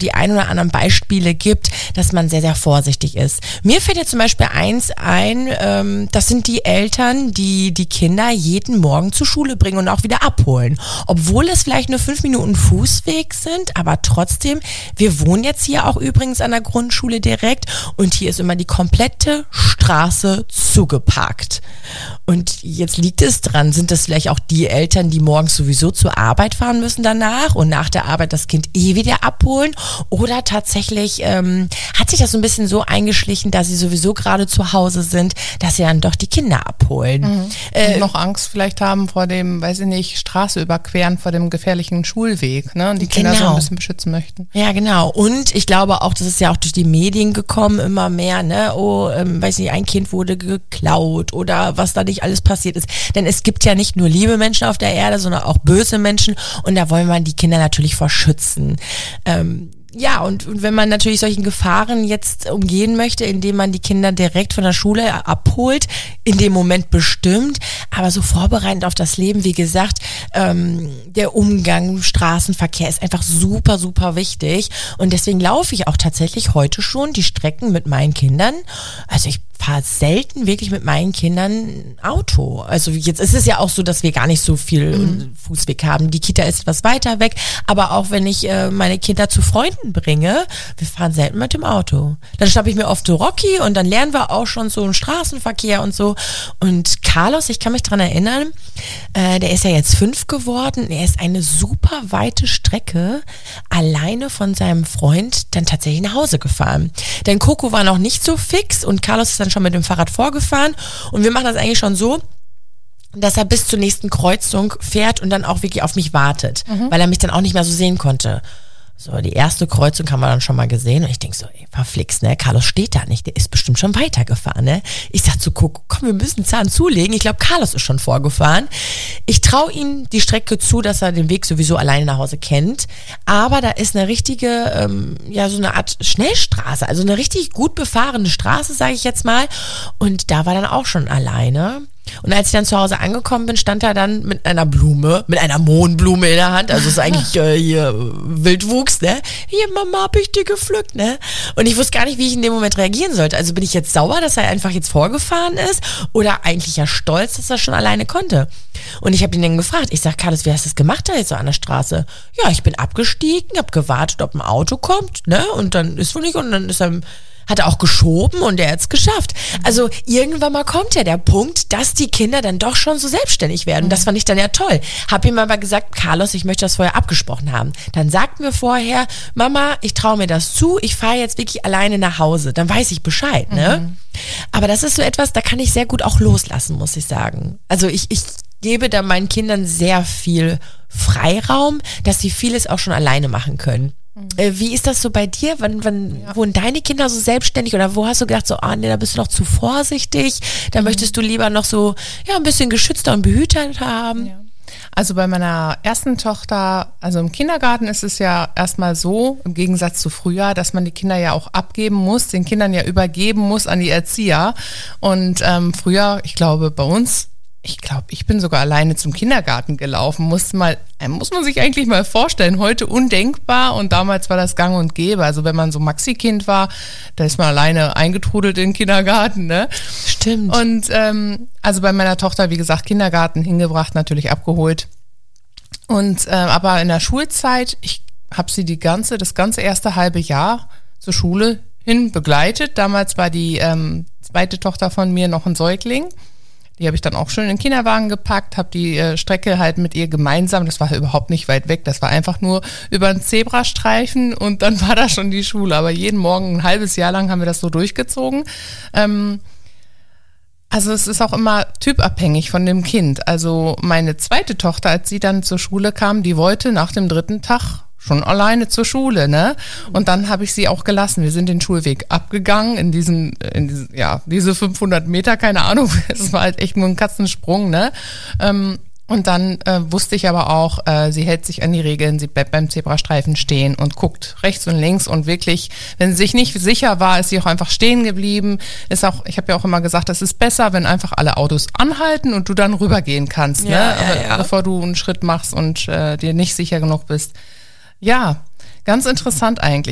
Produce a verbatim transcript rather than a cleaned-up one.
die ein oder anderen Beispiele gibt, dass man sehr, sehr vorsichtig ist. Mir fällt jetzt zum Beispiel eins ein, ähm, das sind die Eltern, die die Kinder jeden Morgen zur Schule bringen und auch wieder abholen. Obwohl es vielleicht nur fünf Minuten Fußweg sind, aber trotzdem, wir wohnen jetzt hier auch übrigens an der Grundschule direkt und hier ist immer die komplette Straße zugeparkt. Und jetzt liegt es dran, sind das vielleicht auch die Eltern, die morgens sowieso zur Arbeit fahren müssen danach und nach der Arbeit das Kind eh wieder abholen? Oder tatsächlich ähm, hat sich das so ein bisschen so eingeschlichen, dass sie sowieso gerade zu Hause sind, dass sie dann doch die Kinder abholen? Mhm. Äh, und noch Angst vielleicht haben vor dem, weiß ich nicht, Straße überqueren, vor dem gefährlichen Schulweg, ne? Und die Kinder genau. so ein bisschen beschützen möchten. Ja, genau. Und ich glaube auch, das ist ja auch durch die Medien gekommen, immer mehr, ne? Oh, ähm, weiß nicht, ein Kind wurde geklaut oder was da nicht alles passiert ist. Denn es gibt ja nicht nur liebe Menschen auf der Erde, sondern auch böse Menschen und da wollen wir die Kinder natürlich vor schützen. Ähm, Ja, und, und wenn man natürlich solchen Gefahren jetzt umgehen möchte, indem man die Kinder direkt von der Schule abholt, in dem Moment bestimmt, aber so vorbereitend auf das Leben, wie gesagt, ähm, der Umgang, Straßenverkehr ist einfach super, super wichtig und deswegen laufe ich auch tatsächlich heute schon die Strecken mit meinen Kindern. Also ich fahre selten wirklich mit meinen Kindern Auto. Also jetzt ist es ja auch so, dass wir gar nicht so viel mhm. Fußweg haben. Die Kita ist etwas weiter weg, aber auch wenn ich äh, meine Kinder zu Freunden bringe, wir fahren selten mit dem Auto. Dann schnappe ich mir oft so Rocky und dann lernen wir auch schon so einen Straßenverkehr und so. Und Carlos, ich kann mich dran erinnern, äh, der ist ja jetzt fünf geworden. Er ist eine super weite Strecke alleine von seinem Freund dann tatsächlich nach Hause gefahren. Denn Coco war noch nicht so fix und Carlos ist dann schon mit dem Fahrrad vorgefahren und wir machen das eigentlich schon so, dass er bis zur nächsten Kreuzung fährt und dann auch wirklich auf mich wartet, mhm. weil er mich dann auch nicht mehr so sehen konnte. So, die erste Kreuzung haben wir dann schon mal gesehen und ich denke so, ey, verflixt, ne, Carlos steht da nicht, der ist bestimmt schon weitergefahren, ne. Ich sag zu Coco, komm, wir müssen Zahn zulegen, ich glaube, Carlos ist schon vorgefahren. Ich traue ihm die Strecke zu, dass er den Weg sowieso alleine nach Hause kennt, aber da ist eine richtige, ähm, ja, so eine Art Schnellstraße, also eine richtig gut befahrene Straße, sage ich jetzt mal, und da war dann auch schon alleine. Und als ich dann zu Hause angekommen bin, stand er dann mit einer Blume, mit einer Mohnblume in der Hand, also ist eigentlich äh, hier Wildwuchs, ne? Hier, Mama, hab ich dir gepflückt, ne? Und ich wusste gar nicht, wie ich in dem Moment reagieren sollte. Also bin ich jetzt sauer, dass er einfach jetzt vorgefahren ist oder eigentlich ja stolz, dass er schon alleine konnte. Und ich habe ihn dann gefragt, ich sag, Carlos, wie hast du das gemacht da jetzt so an der Straße? Ja, ich bin abgestiegen, hab gewartet, ob ein Auto kommt, ne? Und dann ist wohl nicht, und dann ist er... hat er auch geschoben und er hat es geschafft. Also irgendwann mal kommt ja der Punkt, dass die Kinder dann doch schon so selbstständig werden. Das fand ich dann ja toll. Hab ihm aber gesagt, Carlos, ich möchte das vorher abgesprochen haben. Dann sagt mir vorher, Mama, ich traue mir das zu, ich fahre jetzt wirklich alleine nach Hause. Dann weiß ich Bescheid, ne? Mhm. Aber das ist so etwas, da kann ich sehr gut auch loslassen, muss ich sagen. Also ich, ich gebe da meinen Kindern sehr viel Freiraum, dass sie vieles auch schon alleine machen können. Mhm. Wie ist das so bei dir? Wann, wann ja. wurden deine Kinder so selbstständig oder wo hast du gedacht, so, ah, nee, da bist du noch zu vorsichtig, da mhm. möchtest du lieber noch so, ja, ein bisschen geschützter und behütet haben? Ja. Also bei meiner ersten Tochter, also im Kindergarten ist es ja erstmal so, im Gegensatz zu früher, dass man die Kinder ja auch abgeben muss, den Kindern ja übergeben muss an die Erzieher. Und ähm, früher, ich glaube, bei uns, ich glaube, ich bin sogar alleine zum Kindergarten gelaufen. Muss mal, muss man sich eigentlich mal vorstellen. Heute undenkbar und damals war das gang und gäbe. Also wenn man so Maxi-Kind war, da ist man alleine eingetrudelt in den Kindergarten, ne? Stimmt. Und ähm, also bei meiner Tochter, wie gesagt, Kindergarten hingebracht, natürlich abgeholt. Und äh, aber in der Schulzeit, ich habe sie die ganze, das ganze erste halbe Jahr zur Schule hin begleitet. Damals war die ähm, zweite Tochter von mir noch ein Säugling. Die habe ich dann auch schön in den Kinderwagen gepackt, habe die äh, Strecke halt mit ihr gemeinsam, das war überhaupt nicht weit weg, das war einfach nur über einen Zebrastreifen und dann war da schon die Schule. Aber jeden Morgen, ein halbes Jahr lang haben wir das so durchgezogen. Ähm, also es ist auch immer typabhängig von dem Kind. Also meine zweite Tochter, als sie dann zur Schule kam, die wollte nach dem dritten Tag schon alleine zur Schule, ne? Und dann habe ich sie auch gelassen. Wir sind den Schulweg abgegangen in diesen, in diesen, ja, diese fünfhundert Meter, keine Ahnung. Es war halt echt nur ein Katzensprung, ne? Ähm, und dann äh, wusste ich aber auch, äh, sie hält sich an die Regeln, sie bleibt beim Zebrastreifen stehen und guckt rechts und links und wirklich, wenn sie sich nicht sicher war, ist sie auch einfach stehen geblieben. Ist auch, ich habe ja auch immer gesagt, es ist besser, wenn einfach alle Autos anhalten und du dann rübergehen kannst, ja, ne? Ja, ja. Bevor du einen Schritt machst und äh, dir nicht sicher genug bist. Ja, ganz interessant eigentlich.